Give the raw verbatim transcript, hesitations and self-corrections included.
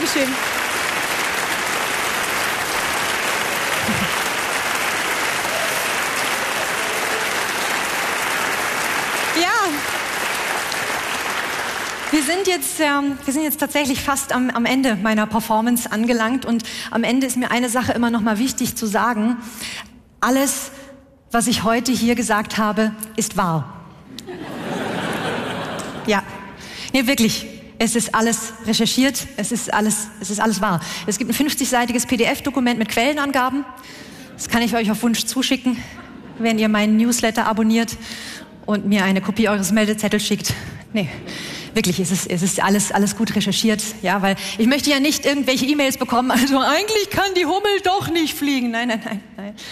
Dankeschön. Ja, wir sind jetzt, ähm, wir sind jetzt tatsächlich fast am, am Ende meiner Performance angelangt und am Ende ist mir eine Sache immer noch mal wichtig zu sagen. Alles, was ich heute hier gesagt habe, ist wahr. Ja, nee, wirklich. Es ist alles recherchiert, es ist alles, es ist alles wahr. Es gibt ein fünfzigseitiges P D F-Dokument mit Quellenangaben. Das kann ich euch auf Wunsch zuschicken, wenn ihr meinen Newsletter abonniert und mir eine Kopie eures Meldezettels schickt. Nee, wirklich, es ist, es ist alles, alles gut recherchiert. Ja, weil ich möchte ja nicht irgendwelche E-Mails bekommen, also eigentlich kann die Hummel doch nicht fliegen. Nein, nein, nein, nein.